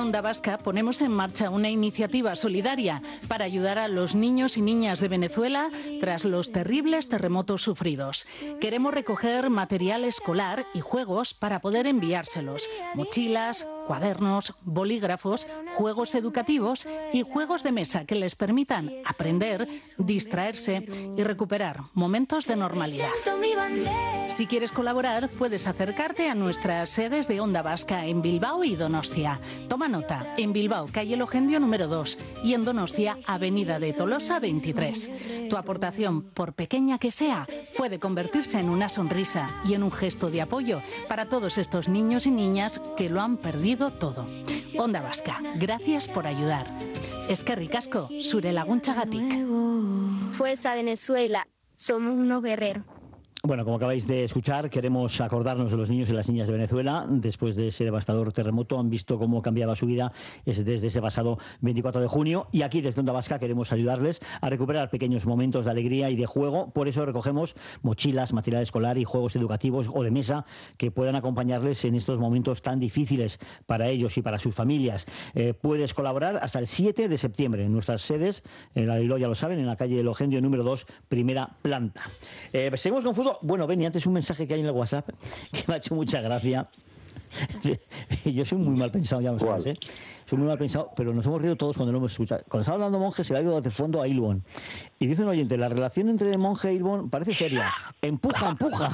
Onda Vasca ponemos en marcha una iniciativa solidaria para ayudar a los niños y niñas de Venezuela tras los terribles terremotos sufridos. Queremos recoger material escolar y juegos para poder enviárselos: mochilas, cuadernos, bolígrafos, juegos educativos y juegos de mesa que les permitan aprender, distraerse y recuperar momentos de normalidad. Si quieres colaborar, puedes acercarte a nuestras sedes de Onda Vasca en Bilbao y Donostia. Toma nota: en Bilbao, calle Logendio número 2, y en Donostia, avenida de Tolosa 23. Tu aportación, por pequeña que sea, puede convertirse en una sonrisa y en un gesto de apoyo para todos estos niños y niñas que lo han perdido todo. Onda Vasca, gracias por ayudar. Eskerrik asko, zure laguntzagatik. Fuerza Venezuela, somos unos guerreros. Bueno, como acabáis de escuchar, queremos acordarnos de los niños y las niñas de Venezuela. Después de ese devastador terremoto, han visto cómo cambiaba su vida desde ese pasado 24 de junio. Y aquí, desde Onda Vasca, queremos ayudarles a recuperar pequeños momentos de alegría y de juego. Por eso recogemos mochilas, material escolar y juegos educativos o de mesa que puedan acompañarles en estos momentos tan difíciles para ellos y para sus familias. Puedes colaborar hasta el 7 de septiembre en nuestras sedes, en la de Bilbao, ya lo saben, en la calle Logendio número 2, primera planta. Seguimos con fútbol. Bueno, Beni, antes un mensaje que hay en el WhatsApp que me ha hecho mucha gracia. Yo soy muy mal pensado, ya lo sabes, ¿eh? Soy muy mal pensado, pero nos hemos rido todos cuando lo hemos escuchado. Cuando estaba hablando Monje, se le ha ido de fondo a Ilbon. Y dice un oyente: la relación entre Monje e Ilbon parece seria. Empuja, empuja.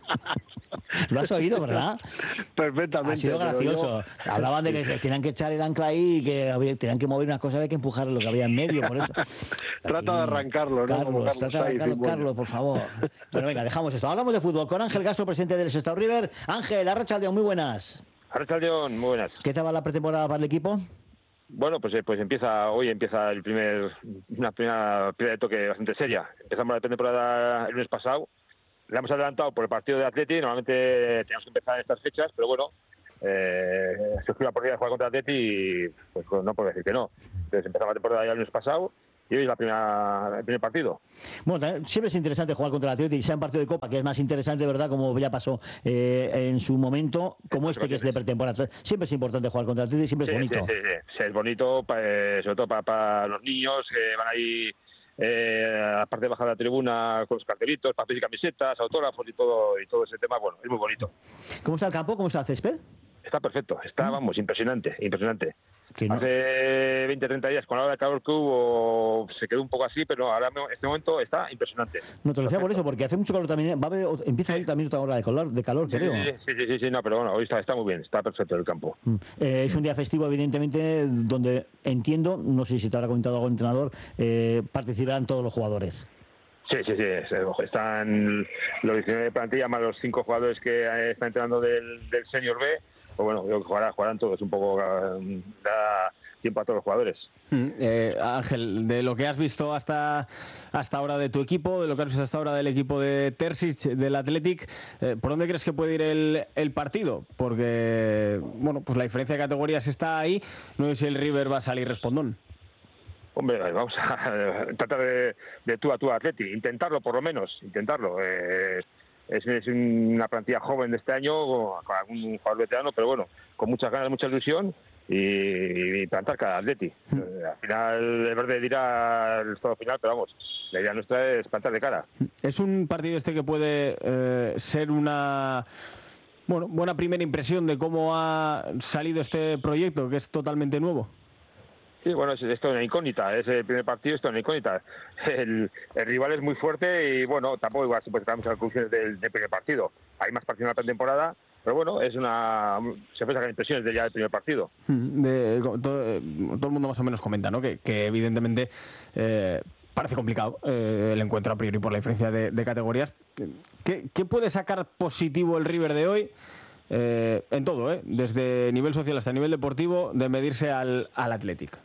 Lo has oído, ¿verdad? Perfectamente. Ha sido gracioso. Hablaban de que tenían que echar el ancla ahí y que tenían que mover una cosa, había que empujar lo que había en medio, por eso. Trata de arrancarlo, ¿no? Carlos, trata de arrancarlo, Carlos, por favor. Bueno, venga, dejamos esto. Hablamos de fútbol con Ángel Castro, presidente del Sestao River. Ángel, Arratsaldeon, muy buenas. Arratsaldeon, muy buenas. ¿Qué tal va la pretemporada para el equipo? Bueno, pues hoy empieza una primera de toque bastante seria. Empezamos la pretemporada el lunes pasado. La hemos adelantado por el partido de Atleti. Normalmente teníamos que empezar en estas fechas, pero bueno, surgió la oportunidad de jugar contra Atleti y pues no puedo decir que no. Entonces empezamos la temporada ya el lunes pasado y hoy es el primer partido. Bueno, siempre es interesante jugar contra el Atleti, sea un partido de Copa, que es más interesante, ¿verdad? Como ya pasó en su momento, como que es de pretemporada. Siempre es importante jugar contra el Atleti, siempre es bonito. Sí, es bonito, sobre todo para los niños que van ahí a la parte baja de la tribuna con los cartelitos, papeles y camisetas, autógrafos y todo ese tema. Bueno, es muy bonito. ¿Cómo está el campo? ¿Cómo está el césped? Está perfecto, está, impresionante. No. Hace 20, 30 días, con la hora de calor que hubo, se quedó un poco así, pero ahora en este momento está impresionante. No, te lo decía por eso, porque hace mucho calor también. Empieza a haber también otra hora de calor, creo. Sí, no, pero bueno, hoy está muy bien, está perfecto el campo. Es un día festivo, evidentemente, donde entiendo, no sé si te habrá comentado algún entrenador, participarán todos los jugadores. Sí, están los 19 de plantilla más los 5 jugadores que están entrenando del Senior B. Pues bueno, creo que jugarán todos, un poco da tiempo a todos los jugadores. Ángel, de lo que has visto hasta ahora de tu equipo, de lo que has visto hasta ahora del equipo de Terzic, del Athletic, ¿por dónde crees que puede ir el partido? Porque, bueno, pues la diferencia de categorías está ahí, no sé si el River va a salir respondón. Hombre, vamos a tratar de tú a tú Athletic, intentarlo por lo menos, Es una plantilla joven de este año, con algún jugador veterano, pero bueno, con muchas ganas, mucha ilusión y plantar cada Atleti. Al final, el verde dirá el estado final, pero vamos, la idea nuestra es plantar de cara. Es un partido que puede ser una buena primera impresión de cómo ha salido este proyecto, que es totalmente nuevo. Sí, bueno, esto es una incógnita, es el primer partido, esto es una incógnita. El rival es muy fuerte y bueno, tampoco igual se puede sacar muchas conclusiones del primer partido. Hay más partidos en la pretemporada, pero bueno, se puede sacar impresiones ya del primer partido. Todo el mundo más o menos comenta, ¿no? Que evidentemente parece complicado el encuentro a priori por la diferencia de categorías. ¿Qué puede sacar positivo el River de hoy? En todo, desde nivel social hasta nivel deportivo, de medirse al Athletic.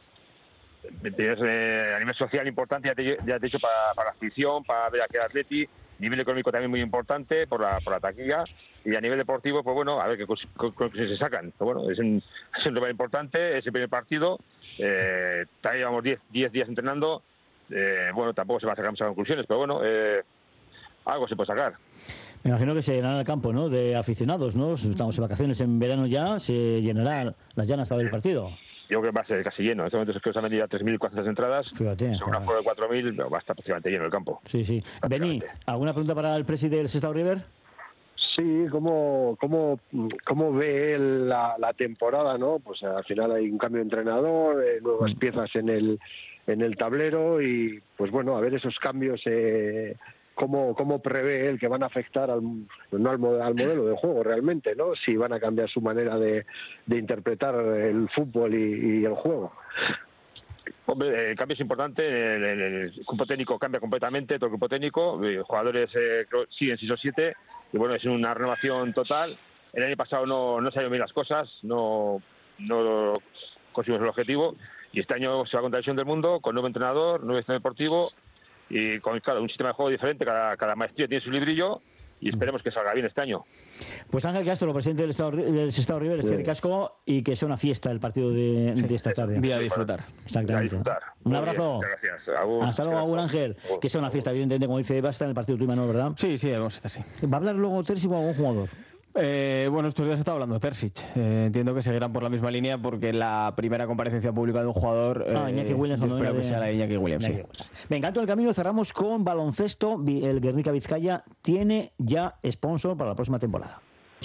A nivel social importante, ya te he dicho, para la afición, para ver a qué Athletic. Nivel económico también muy importante por la taquilla. Y a nivel deportivo, pues bueno, a ver qué se sacan. Pero bueno, es un rival importante, es el primer partido. También llevamos 10 días entrenando. Bueno, tampoco se van a sacar muchas conclusiones, pero bueno, algo se puede sacar. Me imagino que se llenará el campo, ¿no?, de aficionados, ¿no? Estamos en vacaciones, en verano ya, se llenará las llanas para ver el partido. Yo creo que va a ser casi lleno. En este momento es que se han vendido ya 3.400 entradas. Fíjate. Son una aforo de 4.000, pero va a estar prácticamente lleno el campo. Sí, sí. Beni, ¿alguna pregunta para el presidente del Sestao River? Sí, ¿cómo ve él la temporada, no? Pues al final hay un cambio de entrenador, nuevas piezas en el tablero y, pues bueno, a ver esos cambios, cómo prevé él que van a afectar al modelo de juego realmente, ¿no? Si van a cambiar su manera de interpretar el fútbol y el juego. Hombre, el cambio es importante, el grupo técnico cambia completamente, todo el grupo técnico, jugadores siguen 6 o 7, y bueno, es una renovación total. El año pasado no salieron bien las cosas, no conseguimos el objetivo, y este año se va contra la división del mundo, con nuevo entrenador, nuevo sistema deportivo, y con, claro, un sistema de juego diferente, cada maestría tiene su librillo, y esperemos que salga bien este año. Pues Ángel Castro, presidente del Sestao River, casco, y que sea una fiesta el partido de esta tarde. Día a disfrutar. Exactamente. Un abrazo. Gracias. Hasta luego, Agur Ángel. Que sea una fiesta, evidentemente, como dice, va a estar en el partido de tu Imanol, ¿verdad? Sí, vamos a estar así. ¿Va a hablar luego Terzic con algún jugador? Bueno, estos días está hablando Terzic. Entiendo que seguirán por la misma línea porque la primera comparecencia pública de un jugador. Iñaki Williams, yo espero que sea la de Iñaki Williams. Sí. Venga, en todo el camino cerramos con baloncesto. El Guernica Vizcaya tiene ya sponsor para la próxima temporada.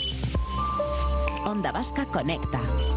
Onda Vasca conecta.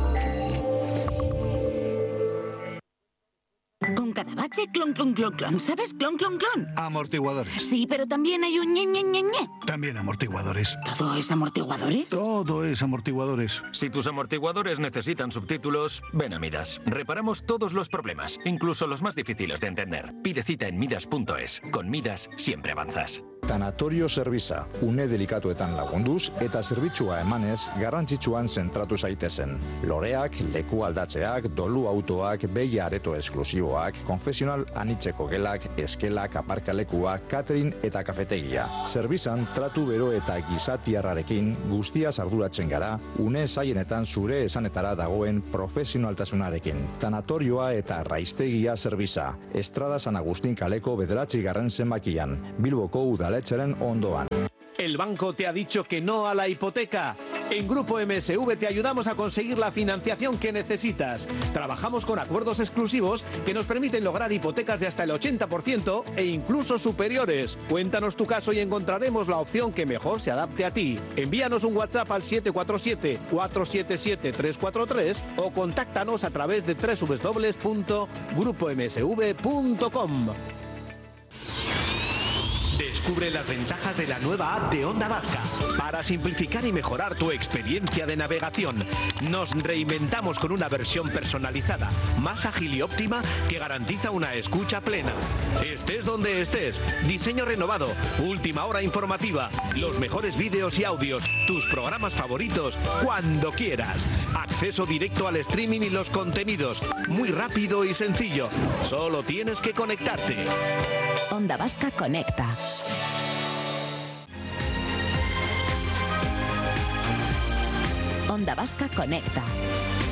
Con cada bache, clon, clon, clon, clon. ¿Sabes? Clon, clon, clon. Amortiguadores. Sí, pero también hay un ñe, ñe, ñe, ñe. También amortiguadores. ¿Todo es amortiguadores? Todo es amortiguadores. Si tus amortiguadores necesitan subtítulos, ven a Midas. Reparamos todos los problemas, incluso los más difíciles de entender. Pide cita en midas.es. Con Midas siempre avanzas. Tanatorio Zerbitza, une delikatuetan lagunduz eta zerbitzua emanez garrantzitsuan zentratu zaitezen. Loreak, leku aldatzeak, dolu autoak, behi areto esklusiboak, konfesional anitzeko gelak, eskelak, aparkalekuak, catering eta kafetegia. Zerbitzan tratu bero eta gizatiarrarekin guztiaz arduratzen gara, une zaienetan zure esanetara dagoen profesionaltasunarekin. Tanatorioa eta raiztegia Zerbitza, Estrada San Agustín kaleko 9. zenbakian, Bilboko udal ondoan. El banco te ha dicho que no a la hipoteca. En Grupo MSV te ayudamos a conseguir la financiación que necesitas. Trabajamos con acuerdos exclusivos que nos permiten lograr hipotecas de hasta el 80% e incluso superiores. Cuéntanos tu caso y encontraremos la opción que mejor se adapte a ti. Envíanos un WhatsApp al 747-477-343 o contáctanos a través de www.grupomsv.com. Descubre las ventajas de la nueva app de Onda Vasca. Para simplificar y mejorar tu experiencia de navegación, nos reinventamos con una versión personalizada, más ágil y óptima que garantiza una escucha plena. Estés donde estés, diseño renovado, última hora informativa, los mejores vídeos y audios, tus programas favoritos, cuando quieras. Acceso directo al streaming y los contenidos, muy rápido y sencillo. Solo tienes que conectarte. Onda Vasca conecta. Onda Vasca conecta.